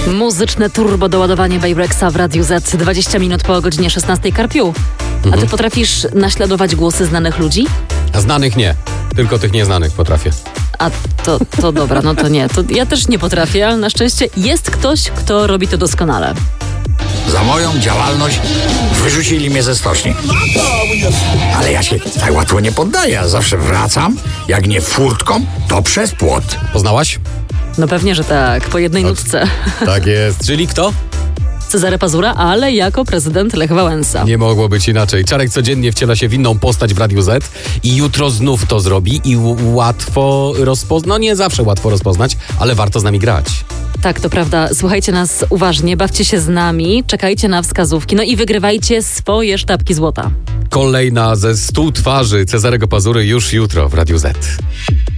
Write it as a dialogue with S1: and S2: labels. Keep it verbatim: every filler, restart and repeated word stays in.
S1: Muzyczne turbo doładowanie Bayrexa w Radiu Z. dwadzieścia minut po godzinie szesnastej. Karpiu, a
S2: Mhm.
S1: ty potrafisz naśladować głosy znanych ludzi?
S2: A znanych nie, tylko tych nieznanych potrafię.
S1: A to, to dobra, no to nie. To ja też nie potrafię, ale na szczęście jest ktoś, kto robi to doskonale.
S3: Za moją działalność wyrzucili mnie ze stoczni. Ale ja się tak łatwo nie poddaję. Ja zawsze wracam, jak nie furtką, to przez płot.
S2: Poznałaś?
S1: No pewnie, że tak, po jednej
S2: Tak.
S1: nutce.
S2: Tak jest. Czyli kto?
S1: Cezary Pazura, ale jako prezydent Lech Wałęsa.
S2: Nie mogło być inaczej. Czarek codziennie wciela się w inną postać w Radiu Z i jutro znów to zrobi i l- łatwo rozpoznać, no nie zawsze łatwo rozpoznać, ale warto z nami grać.
S1: Tak, to prawda. Słuchajcie nas uważnie, bawcie się z nami, czekajcie na wskazówki, no i wygrywajcie swoje sztabki złota.
S2: Kolejna ze stu twarzy Cezarego Pazury już jutro w Radiu Z.